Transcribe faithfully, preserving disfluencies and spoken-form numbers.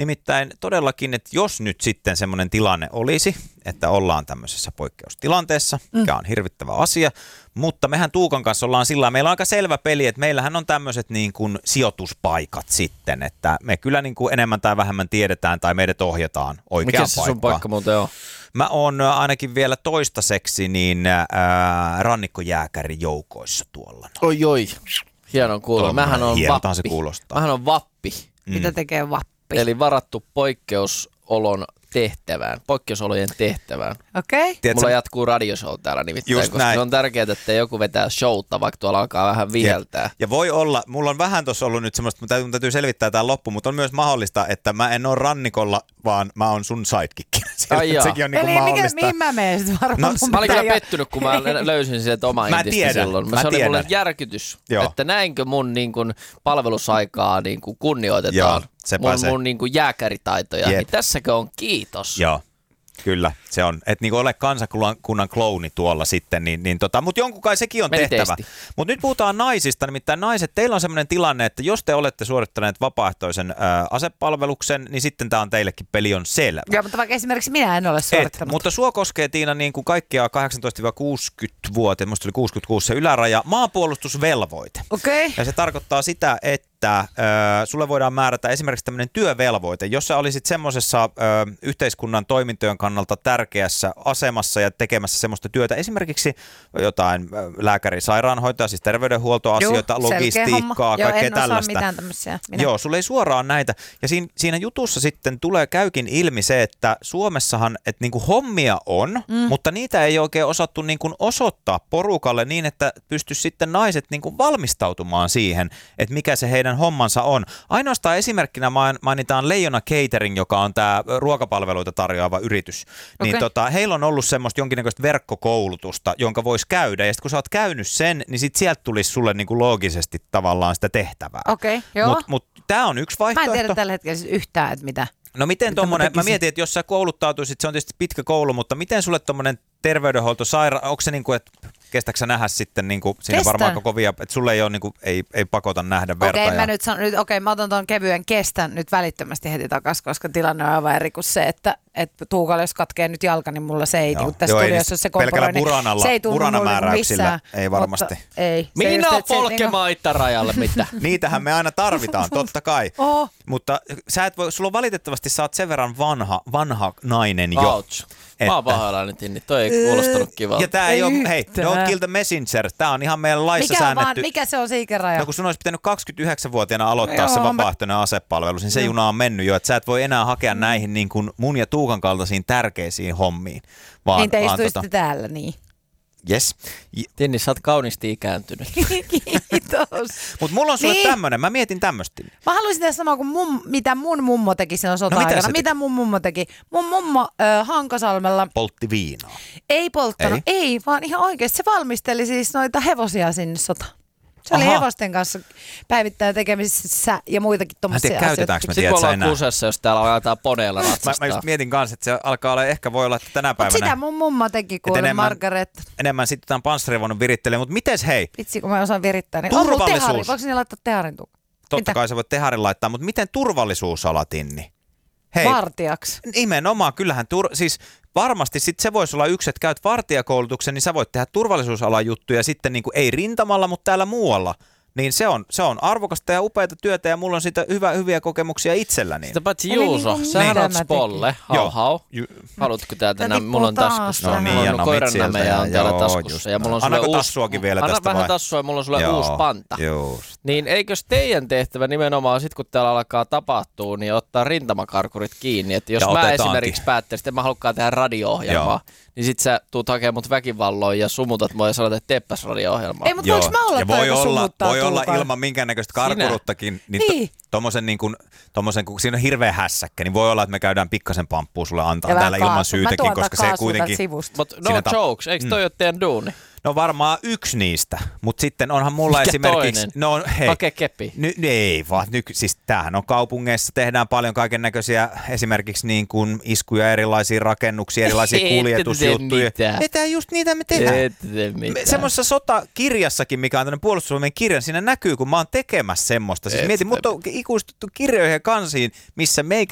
Nimittäin todellakin, että jos nyt sitten semmoinen tilanne olisi, että ollaan tämmöisessä poikkeustilanteessa, mikä on hirvittävä asia, mutta mehän Tuukan kanssa ollaan sillä meillä on aika selvä peli, että meillähän on tämmöiset niin kuin sijoituspaikat sitten, että me kyllä niin kuin enemmän tai vähemmän tiedetään tai meidät ohjataan oikeaan paikkaan. Mikä se sun paikka muuten on? Mä oon ainakin vielä toistaiseksi niin ää, rannikkojääkäri joukoissa tuolla. Oi oi, hienon kuulla. Mähän on vappi. Se kuulostaa. Mähän on vappi. Mm. Mitä tekee vappi? Eli varattu poikkeusolon tehtävään, poikkeusolojen tehtävään. Okei. Okay. Mulla jatkuu radioshow täällä nimittäin, Just koska näin. se on tärkeää, että joku vetää showta, vaikka tuolla alkaa vähän viheltää. Ja, ja voi olla, mulla on vähän tuossa ollut nyt semmoista, mutta täytyy selvittää tämä loppu, mutta on myös mahdollista, että mä en ole rannikolla, vaan mä oon sun sidekick. Sekin on niin Eli mahdollista. Mikä, mihin mä menen sitten varmaan? No, mä olin kyllä pettynyt, kun mä löysin sieltä oma Mä intistä tiedän, silloin. mä se oli tiedän. mulle järkytys, Joo. että näinkö mun niin kun, palvelusaikaa niin kun, kunnioitetaan. Joo, sepä mun se. mun niin kun, jääkäritaitoja. Jep. Niin tässäkö on kiitos? Joo. Kyllä, se on. Että niinku ole kansakunnan klouni tuolla sitten, niin, niin tota, mutta jonkun kai sekin on Meni tehtävä. testi. Mutta nyt puhutaan naisista, nimittäin naiset, teillä on sellainen tilanne, että jos te olette suorittaneet vapaaehtoisen ää, asepalveluksen, niin sitten tämä on teillekin peli on selvä. Joo, mutta vaikka esimerkiksi minä en ole suorittanut. Et, mutta sua koskee, Tiina, niin kuin kaikkia kahdeksantoista kuusikymmentä-vuotiaat, musta oli kuusikymmentäkuusi se yläraja, maanpuolustusvelvoite. Okei. Okay. Ja se tarkoittaa sitä, että että ö, sulle voidaan määrätä esimerkiksi tämmöinen työvelvoite, jos sä olisit semmoisessa yhteiskunnan toimintojen kannalta tärkeässä asemassa ja tekemässä semmoista työtä, esimerkiksi jotain lääkäri, sairaanhoitaja, siis terveydenhuoltoasioita, Juh, logistiikkaa, Joo, kaikkea en tällaista. osaa mitään tämmöisiä. Minä. Joo, sulle ei suoraan näitä. Ja siinä, siinä jutussa sitten tulee käykin ilmi se, että Suomessahan että niinku hommia on, mm. mutta niitä ei oikein osattu niinku osoittaa porukalle niin, että pystyisi sitten naiset niinku valmistautumaan siihen, että mikä se heidän hommansa on. Ainoastaan esimerkkinä mainitaan Leijona Catering, joka on tämä ruokapalveluita tarjoava yritys. Okay. Niin tota, heillä on ollut semmoista jonkinnäköistä verkkokoulutusta, jonka voisi käydä. Ja sitten kun sä oot käynyt sen, niin sit sieltä tulisi sulle niinku loogisesti tavallaan sitä tehtävää. Okei, okay, joo. Mutta mut, tämä on yksi vaihtoehto. Mä en tiedä tällä hetkellä siis yhtään, että mitä. No miten tommonen, mä, mä mietin, että jos sä kouluttautuisit, se on tietysti pitkä koulu, mutta miten sulle tommonen terveydenhuolto, saira, onko se niinku, että kestätkö sä nähdä sitten niinku, siinä Kestän. varmaan aika kovia, että sulle ei ole niinku, ei, ei pakota nähdä verta. Okei, ja... mä nyt sanon, nyt, okei, mä otan tuon kevyen kestän nyt välittömästi heti takaisin, koska tilanne on aivan eri kuin se, että, että Tuukalle, jos katkee nyt jalka, niin mulla se ei, kun tässä tuli, jos se komporoi, niin se ei tunnu buranamääräyksillä ei varmasti. Ei. Minä just, polkemaan niinku... itärajalle, mitä? Niitähän me aina tarvitaan, totta kai. Oh. Mutta sä et voi, sulla on valitettavasti, sä oot sen verran vanha, vanha nainen jo. Ouch. Mä oon pahoillani, Tinni. Toi ei kuulostanut kivalta. Ja tää ei, ei ole, hei, yhtään. don't kill the messenger. Tää on ihan meidän laissa mikä säännetty. Vaan, mikä se on se ikäraja? No kun sun olisi pitänyt kaksikymmentäyhdeksänvuotiaana aloittaa Joo, se mä- vapaaehtoinen asepalvelus, niin se Joo. juna on mennyt jo. Että sä et voi enää hakea näihin niin kuin mun ja Tuukan kaltaisiin tärkeisiin hommiin. Vaan, niin te vaan istuisitte tota, täällä, niin. yes. Tinni, sä oot kauniisti ikääntynyt. Kiitos. Mutta mulla on sulle Niin. tämmönen, mä mietin tämmöstä. Mä haluaisin tehdä samaa kuin mum, mitä mun mummo teki silloin No, mitä sota-aikana. se mitä teki? mun mummo teki? Mun mummo äh, Hankasalmella Poltti viinaa. ei polttanut, Ei? ei. ei, vaan ihan oikeasti se valmisteli siis noita hevosia sinne sotaan. Se oli Aha. hevosten kanssa päivittäin tekemisissä ja muitakin Mä en tommosia tiedä, asioita. käytetäänkö me Sitten kun tiedätkö ollaan enää. kusessa, jos täällä aletaan poneella Mä, ratsastaa. mä just mietin kanssa, että se alkaa olla, ehkä voi olla, että tänä Mut päivänä sitä mun mummo teki, kun Et oli enemmän- Margaret. enemmän sitten tämän panssarivaunun virittelee. Mutta mites hei, Vitsi, kun mä osaan virittää. Niin on mulla Turvallisuus. tehari. Voiko sinne laittaa teharin tukaan? totta Mitä? kai sä voit teharin laittaa, mutta miten turvallisuusala, Tinni? Hei, Vartijaksi. nimenomaan, kyllähän, tur- siis varmasti sit se voisi olla yksi, että käyt vartijakoulutuksen, niin sä voit tehdä turvallisuusalan juttuja sitten niin kuin ei rintamalla, mutta täällä muualla. Niin se on, se on arvokasta ja upeata työtä ja mulla on siitä hyvä, hyviä kokemuksia itselläni. Sitä paitsi Eli Juuso, niinku sähän mitä oot mä tekin? spolle. Hau Joo. hau. Ju- Haluatko täältä? Tää Nää, mulla on tippuu taas taskussa. tähän. No niin, mulla ja on no koirannämä mit ja on sieltä, täällä joo, taskussa. just Ja mulla on näin. sulle Annako uusi... tassuakin vielä Anna tästä vähän vai? tassua ja mulla on sulle Joo, uusi panta. Just. Niin eikös teidän tehtävä nimenomaan sit kun täällä alkaa tapahtua, niin ottaa rintamakarkurit kiinni. Että jos Ja mä otetaankin. esimerkiksi päättäisin, että mä halukaan tehdä radio-ohjelmaa, niin sit sä tuut hakemaan mut väkivalloin ja sumutat mua ja sanot, että teeppäs radio-ohjelmaa. Ei, mutta voiko mä olla ja toi, voi joka olla, sumuttaa voi olla Tuukan? ilman minkäännäköistä karkuruttakin, niin, Niin. To, tommosen niin kuin, tommosen, kun siinä on hirveä hässäkkä, niin voi olla, että me käydään pikkasen pamppua sulle antaa Ja täällä vähän ilman kaasu. Mä syytäkin, tuon koska tää se kaasua kuitenkin... täältä sivusta. Mutta no Siinä tap- jokes, eikö toi mm. ole teidän duuni? No varmaan yksi niistä, mutta sitten onhan mulla Mikä esimerkiksi... toinen? No hei, Hakee kepi. Ny, ei vaan, ny, siis tämähän on kaupungeissa, tehdään paljon kaiken näköisiä esimerkiksi niin kuin iskuja, erilaisia rakennuksia, erilaisia Ette te kuljetusjuttuja. mitään. Ei tää just niitä me tehdään. Ette tee mitään. Semmoisessa sotakirjassakin, mikä on tämmöinen puolustusvoimien kirja, siinä näkyy, kun mä oon tekemässä semmoista. Siis Et mietin, te- mutta on ikuistuttu kirjoihin ja kansiin, missä meikä